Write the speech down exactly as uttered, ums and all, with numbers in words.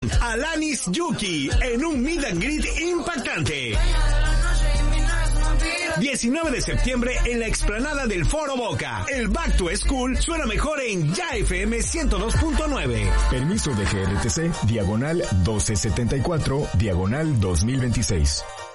Alanis Yuki en un meet and greet impactante. diecinueve de septiembre en la explanada del Foro Boca. El Back to School suena mejor en Ya F M ciento dos punto nueve. Permiso de G R T C, diagonal doce setenta y cuatro, diagonal dos mil veintiséis.